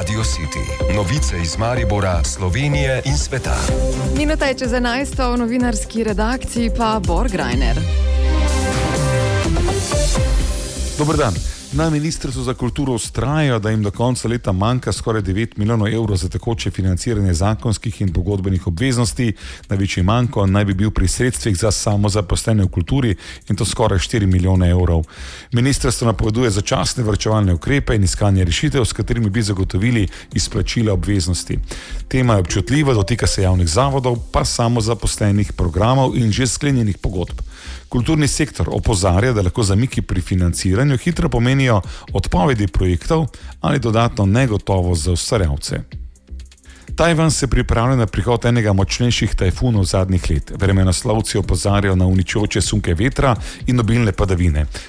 Radio City. Novice iz Maribora, Slovenije in sveta. Minuta je čez 11, v novinarski redakciji pa Bor Grajner. Dober dan. Na Ministrstvu za kulturo vztrajajo, da jim do konca leta manjka skoraj 9 milijonov evrov za tekoče financiranje zakonskih in pogodbenih obveznosti. Največji manjko naj bi bil pri sredstvih za samozaposlene v kulturi in to skoraj 4 milijone evrov. Ministrstvo napoveduje začasne varčevalne ukrepe in iskanje rešitev, s katerimi bi zagotovili izplačila obveznosti. Tema je občutljiva, dotika se javnih zavodov, pa samozaposlenih programov in že sklenjenih pogodb. Kulturni sektor opozarja, da lahko zamiki pri financiranju hitro pomenijo odpovedi projektov ali dodatno negotovost za ustvarjalce. Tajvan se pripravlja na prihod enega močnejših tajfunov zadnjih let. Vremenoslovci opozarjajo na uničujoče sunke vetra in obilne padavine.